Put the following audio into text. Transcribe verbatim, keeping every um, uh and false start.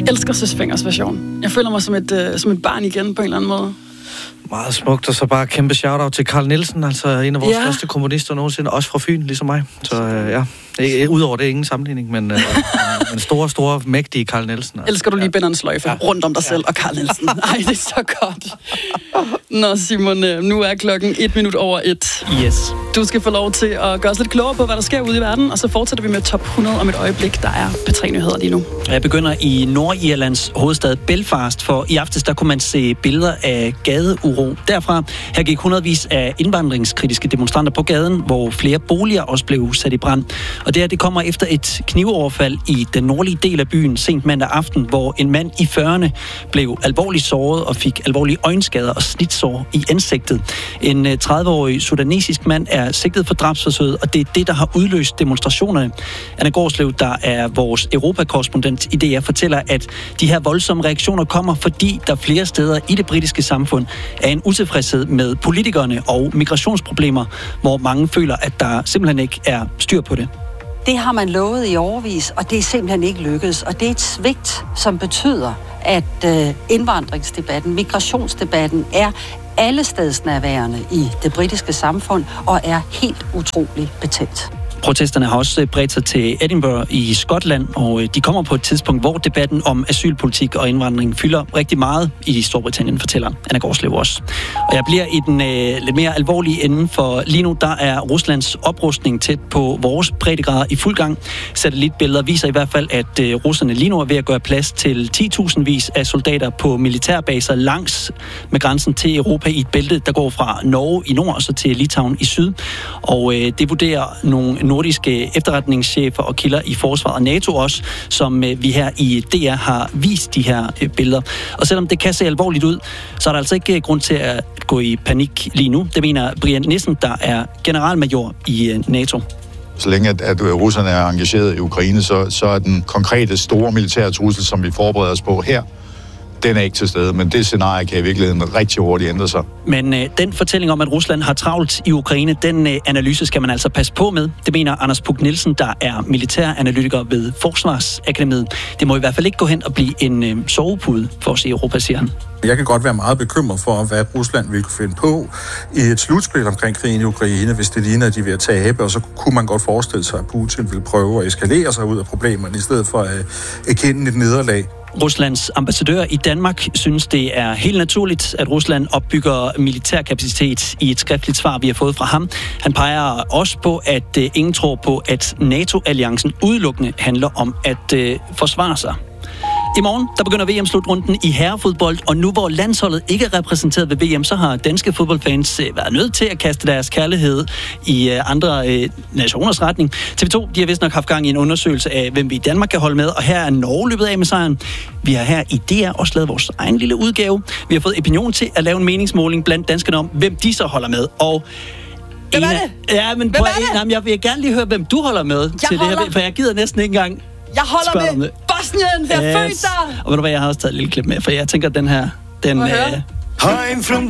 elsker Søs Fengers version. Jeg føler mig som et, øh, som et barn igen på en eller anden måde. Meget smukt, og så bare kæmpe shout-out til Carl Nielsen, altså en af vores Ja. første komponister nogensinde, også fra Fyn, ligesom mig. Så øh, ja, udover det er ingen sammenligning, men, øh, men store, store, mægtige Carl Nielsen. Altså. Elsker du lige Benneren Sløjfe ja. rundt om dig selv ja. og Carl Nielsen? Ej, det er så godt. Nå Simon, nu er klokken et minut over et. Yes. Du skal få lov til at gøre os lidt klogere på, hvad der sker ude i verden, og så fortsætter vi med top hundrede om et øjeblik. Der er P tre Nyheder lige nu. Jeg begynder i Nordirlands hovedstad Belfast, for i aftes der kunne man se billeder af gadeuro. Derfra her gik hundredvis af indvandringskritiske demonstranter på gaden, hvor flere boliger også blev sat i brand. Og det her det kommer efter et knivoverfald i den nordlige del af byen sent mandag aften, hvor en mand i fyrrerne blev alvorligt såret og fik alvorlige øjenskader og snitsår i ansigtet. En tredive-årig sudanesisk mand er sigtet for drabsforsøget, og det er det, der har udløst demonstrationerne. Anna Gårdslev, der er vores europakorrespondent i D R, fortæller, at de her voldsomme reaktioner kommer, fordi der flere steder i det britiske samfund er en utilfredshed med politikerne og migrationsproblemer, hvor mange føler, at der simpelthen ikke er styr på det. Det har man lovet i årevis, og det er simpelthen ikke lykkedes. Og det er et svigt, som betyder, at øh, indvandringsdebatten, migrationsdebatten er allestedsnærværende i det britiske samfund og er helt utrolig betændt. Protesterne har også bredt sig til Edinburgh i Skotland, og de kommer på et tidspunkt, hvor debatten om asylpolitik og indvandring fylder rigtig meget i Storbritannien, fortæller Anna Gårdslev også. Og jeg bliver i den øh, lidt mere alvorlige ende, for lige nu der er Ruslands oprustning tæt på vores breddegrader i fuld gang. Satellitbilleder viser i hvert fald, at øh, russerne lige nu er ved at gøre plads til ti tusind vis af soldater på militærbaser langs med grænsen til Europa i et bælte, der går fra Norge i nord og så til Litauen i syd. Og øh, det vurderer nogle nordiske efterretningschefer og kilder i forsvaret og NATO også, som øh, vi her i D R har vist de her øh, billeder. Og selvom det kan se alvorligt ud, så er der altså ikke øh, grund til at gå i panik lige nu. Det mener Brian Nissen, der er generalmajor i øh, NATO. Så længe at, at russerne er engageret i Ukraine, så, så er den konkrete store militære trussel, som vi forbereder os på her, den er ikke til stede, men det scenarie kan i virkeligheden rigtig hurtigt ændre sig. Men øh, den fortælling om, at Rusland har travlt i Ukraine, den øh, analyse skal man altså passe på med. Det mener Anders Puk Nielsen, der er militæranalytiker ved Forsvarsakademiet. Det må i hvert fald ikke gå hen og blive en øh, sovepude for os i Europa, siger han. Jeg kan godt være meget bekymret for, hvad Rusland vil kunne finde på i et slutspil omkring krigen i Ukraine, hvis det ligner, at de vil tabe, og så kunne man godt forestille sig, at Putin vil prøve at eskalere sig ud af problemerne, i stedet for at erkende et nederlag. Ruslands ambassadør i Danmark synes, det er helt naturligt, at Rusland opbygger militærkapacitet i et skriftligt svar, vi har fået fra ham. Han peger også på, at uh, ingen tror på, at NATO-alliancen udelukkende handler om at uh, forsvare sig. I morgen, der begynder V M-slutrunden i herrefodbold, og nu hvor landsholdet ikke er repræsenteret ved V M, så har danske fodboldfans øh, været nødt til at kaste deres kærlighed i øh, andre øh, nationers retning. T V to, de har vist nok haft gang i en undersøgelse af, hvem vi i Danmark kan holde med, og her er Norge løbet af med sejren. Vi har her i D R også lavet vores egen lille udgave. Vi har fået Opinion til at lave en meningsmåling blandt danskerne om, hvem de så holder med, og Hvem er af, det? Ja, men Hvem prøv, er det? jamen, jeg vil gerne lige høre, hvem du holder med Jeg til holder... det her, for jeg gider næsten ikke engang. Jeg holder Spørg med det. Bosnien, jeg er Yes. født der. Og ved du hvad, jeg har også taget et lille klip med, for jeg tænker, den her, den... Må jeg høre? Øh,